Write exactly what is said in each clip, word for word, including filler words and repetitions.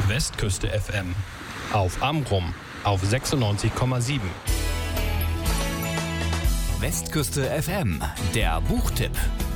Westküste F M. Auf Amrum auf sechsundneunzig Komma sieben. Westküste F M, der Buchtipp.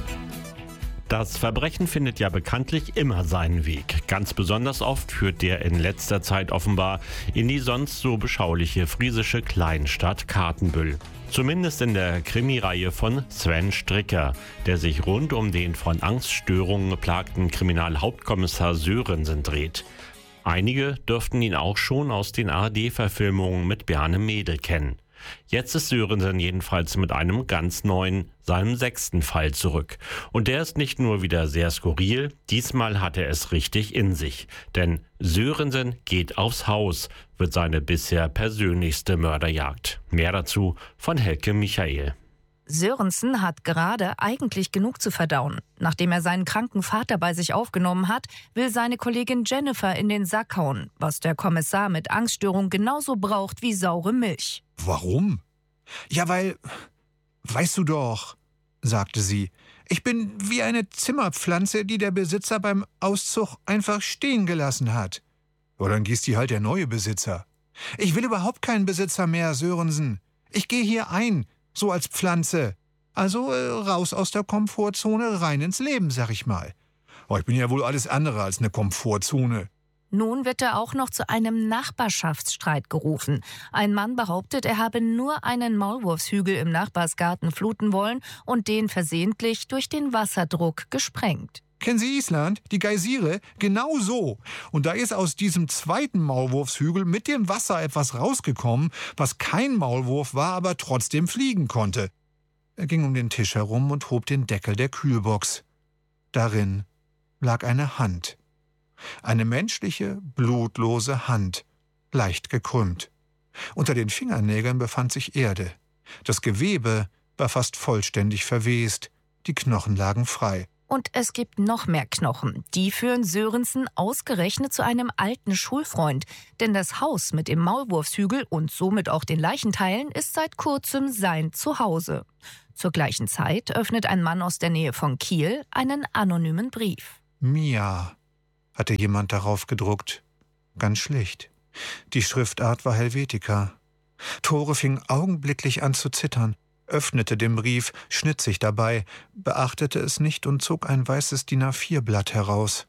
Das Verbrechen findet ja bekanntlich immer seinen Weg. Ganz besonders oft führt der in letzter Zeit offenbar in die sonst so beschauliche friesische Kleinstadt Kartenbüll. Zumindest in der Krimireihe von Sven Stricker, der sich rund um den von Angststörungen geplagten Kriminalhauptkommissar Sörensen dreht. Einige dürften ihn auch schon aus den A R D-Verfilmungen mit Bjarne Mädel kennen. Jetzt ist Sörensen jedenfalls mit einem ganz neuen, seinem sechsten Fall zurück. Und der ist nicht nur wieder sehr skurril, diesmal hat er es richtig in sich. Denn Sörensen geht aufs Haus, wird seine bisher persönlichste Mörderjagd. Mehr dazu von Helke Michael. Sörensen hat gerade eigentlich genug zu verdauen. Nachdem er seinen kranken Vater bei sich aufgenommen hat, will seine Kollegin Jennifer in den Sack hauen, was der Kommissar mit Angststörung genauso braucht wie saure Milch. Warum? Ja, weil, weißt du doch, sagte sie, ich bin wie eine Zimmerpflanze, die der Besitzer beim Auszug einfach stehen gelassen hat. Ja, dann gießt die halt der neue Besitzer. Ich will überhaupt keinen Besitzer mehr, Sörensen. Ich gehe hier ein, so als Pflanze. Also äh, raus aus der Komfortzone, rein ins Leben, sag ich mal. Oh, ich bin ja wohl alles andere als eine Komfortzone. Nun wird er auch noch zu einem Nachbarschaftsstreit gerufen. Ein Mann behauptet, er habe nur einen Maulwurfshügel im Nachbarsgarten fluten wollen und den versehentlich durch den Wasserdruck gesprengt. Kennen Sie Island? Die Geysire? Genau so. Und da ist aus diesem zweiten Maulwurfshügel mit dem Wasser etwas rausgekommen, was kein Maulwurf war, aber trotzdem fliegen konnte. Er ging um den Tisch herum und hob den Deckel der Kühlbox. Darin lag eine Hand. Eine menschliche, blutlose Hand, leicht gekrümmt. Unter den Fingernägeln befand sich Erde. Das Gewebe war fast vollständig verwest. Die Knochen lagen frei. Und es gibt noch mehr Knochen. Die führen Sörensen ausgerechnet zu einem alten Schulfreund. Denn das Haus mit dem Maulwurfshügel und somit auch den Leichenteilen ist seit kurzem sein Zuhause. Zur gleichen Zeit öffnet ein Mann aus der Nähe von Kiel einen anonymen Brief. Mia, hatte jemand darauf gedruckt. Ganz schlicht. Die Schriftart war Helvetica. Tore fing augenblicklich an zu zittern, öffnete den Brief, schnitt sich dabei, beachtete es nicht und zog ein weißes D I N A vier Blatt heraus.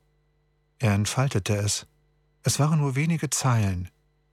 Er entfaltete es. Es waren nur wenige Zeilen.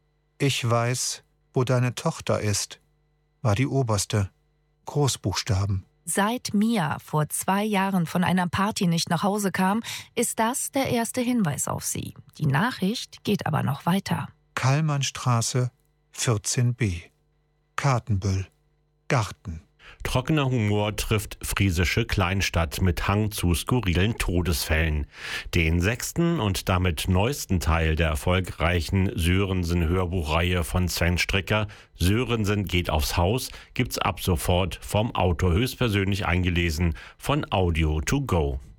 Ich weiß, wo deine Tochter ist, war die oberste. Großbuchstaben. Seit Mia vor zwei Jahren von einer Party nicht nach Hause kam, ist das der erste Hinweis auf sie. Die Nachricht geht aber noch weiter. Kallmannstraße vierzehn b. Kartenbüll. Garten. Trockener Humor trifft friesische Kleinstadt mit Hang zu skurrilen Todesfällen. Den sechsten und damit neuesten Teil der erfolgreichen Sörensen-Hörbuchreihe von Sven Stricker, Sörensen geht aufs Haus, gibt's ab sofort vom Autor höchstpersönlich eingelesen von Audio to go.